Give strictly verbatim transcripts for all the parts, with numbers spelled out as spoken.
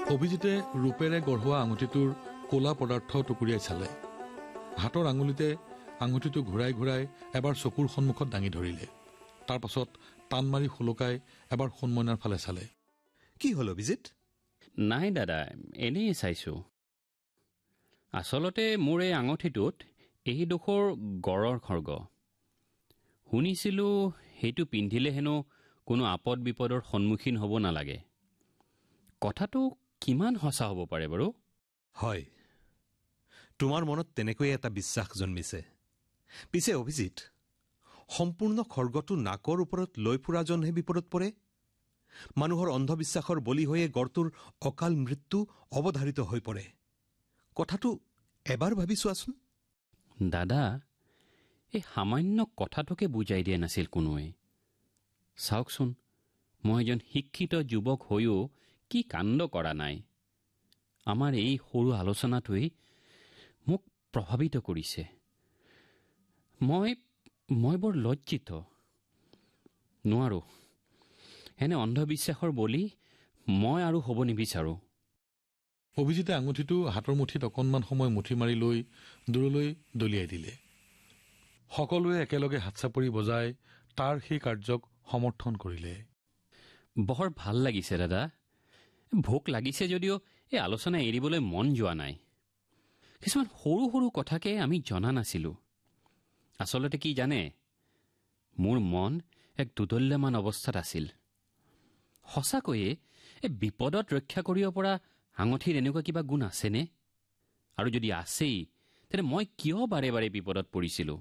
অভিজিতে ৰূপেৰে গঢ়োৱা আঙুঠিটোৰ ক'লা পদাৰ্থ টুকুৰিয়াই চালে। হাতৰ আঙুলিতে আঙুঠিটো ঘূৰাই ঘূৰাই এবাৰ চকুৰ সন্মুখত দাঙি ধৰিলে। তাৰ পাছত টান মাৰি শুলকাই এবাৰ সোণমইনাৰ ফালে চালে। কি হ'ল অভিজিত? নাই দাদা, এনেই চাইছো। আচলতে মোৰ এই আঙুঠিটোত এইডোখৰ গড়ৰ খৰ্গ। শুনিছিলোঁ সেইটো পিন্ধিলে হেনো কোনো আপদ বিপদৰ সন্মুখীন হ'ব নালাগে। কথাটো কিমান সঁচা হ'ব পাৰে বাৰু? হয়, তোমাৰ মনত তেনেকৈ এটা বিশ্বাস জন্মিছে। পিছে অভিজিত, সম্পূৰ্ণ খৰ্গটো নাকৰ ওপৰত লৈ ফুৰাজনহে বিপদত পৰে। মানুহৰ অন্ধবিশ্বাসৰ বলি হৈয়ে গড়টোৰ অকাল মৃত্যু অৱধাৰিত হৈ পৰে। কথাটো এবাৰ ভাবি চোৱাচোন। দাদা, এই সামান্য কথাটোকে বুজাই দিয়া নাছিল কোনোৱে। চাওকচোন, মই এজন শিক্ষিত যুৱক হৈও কি কাণ্ড কৰা নাই। আমাৰ এই সৰু আলোচনাটোৱেই মোক প্ৰভাৱিত কৰিছে। মই মই বৰ লজ্জিত। নোৱাৰো, এনে অন্ধবিশ্বাসৰ বলি মই আৰু হ'ব নিবিচাৰো। অভিজিতে আঙুঠিটো হাতৰ মুঠিত অকণমান সময় মুঠি মাৰি লৈ দূৰলৈ দলিয়াই দিলে। সকলোৱে একেলগে হাত চাপৰি বজাই তাৰ সেই কাৰ্যক সমৰ্থন কৰিলে। বৰ ভাল লাগিছে দাদা। ভোক লাগিছে যদিও এই আলোচনা এৰিবলৈ মন যোৱা নাই। কিছুমান সৰু সৰু কথাকে আমি জনা নাছিলো। আচলতে কি জানে, মোৰ মন এক দুদল্যমান অৱস্থাত আছিল। সঁচাকৈয়ে এই বিপদত ৰক্ষা কৰিব পৰা আঙুঠিৰ এনেকুৱা কিবা গুণ আছেনে? আৰু যদি আছেই, তেনে মই কিয় বাৰে বাৰে বিপদত পৰিছিলো?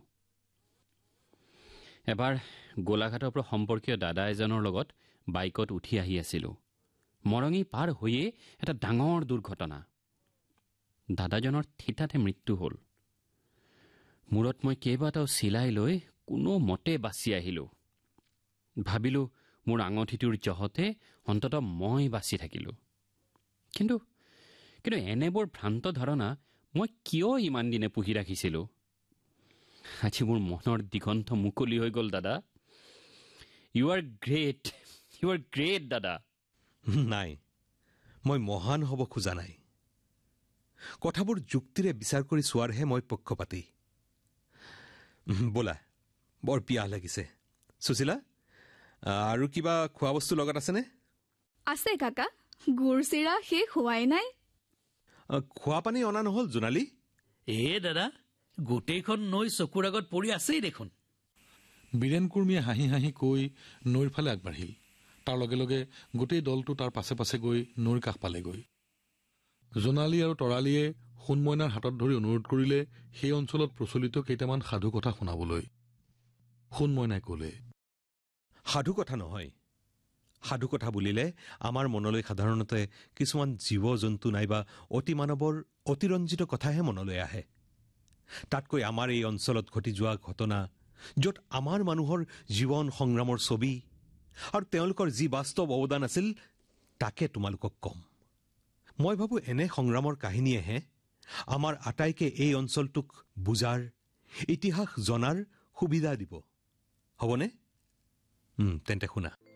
এবাৰ গোলাঘাটৰ পৰা সম্পৰ্কীয় দাদা এজনৰ লগত বাইকত উঠি আহি আছিলো। মৰঙি পাৰ হৈয়ে এটা ডাঙৰ দুৰ্ঘটনা। দাদাজনৰ থিতাতে মৃত্যু হ'ল। মূৰত মই কেইবাটাও চিলাই লৈ কোনো মতে বাচি আহিলো। ভাবিলো মোৰ আঙুঠিটোৰ জহতে অন্ততঃ মই বাচি থাকিলো। কিন্তু কিন্তু এনেবোৰ ভ্ৰান্ত ধাৰণা মই কিয় ইমান দিনে পুহি ৰাখিছিলো? আজি মোৰ মনৰ দিগন্ত মুকলি হৈ গ'ল দাদা। U are great, U are great দাদা। নাই, মই মহান হ'ব খোজা নাই। কথাবোৰ যুক্তিৰে বিচাৰ কৰি চোৱাৰহে মই পক্ষপাতী। বোলা, বৰ পিয়াহ লাগিছে। সুশীলা, আৰু কিবা খোৱা বস্তু লগত আছেনে? আছে কাকা, গুড় চিৰা শেষ হোৱাই নাই। খোৱা পানী অনা নহল জোনালী? এ দাদা, গোটেইখন নৈ চকুৰ আগত পৰি আছেই দেখোন। বীৰেন কুৰ্মীয়ে হাঁহি হাঁহি কৈ নৈৰ ফালে আগবাঢ়িল। তাৰ লগে লগে গোটেই দলটো তাৰ পাছে পাছে গৈ নৈৰ কাষ পালেগৈ। জোনালী আৰু তৰালীয়ে সোণমইনাৰ হাতত ধৰি অনুৰোধ কৰিলে সেই অঞ্চলত প্ৰচলিত কেইটামান সাধু কথা শুনাবলৈ। সোণমইনাই কলে, সাধু কথা নহয়। সাধু কথা বুলিলে আমাৰ মনলৈ সাধাৰণতে কিছুমান জীৱ জন্তু নাইবা অতি মানৱৰ অতিৰঞ্জিত কথাহে মনলৈ আহে। তাতকৈ আমাৰ এই অঞ্চলত ঘটি যোৱা ঘটনা, য'ত আমাৰ মানুহৰ জীৱন সংগ্ৰামৰ ছবি আৰু তেওঁলোকৰ যি বাস্তৱ অৱদান আছিল, তাকে তোমালোকক কম। মই ভাবো এনে সংগ্ৰামৰ কাহিনীয়েহে আমাৰ আটাইকে এই অঞ্চলটোক বুজাৰ, ইতিহাস জনাৰ সুবিধা দিব। হ'বনে? তেন্তে শুনা।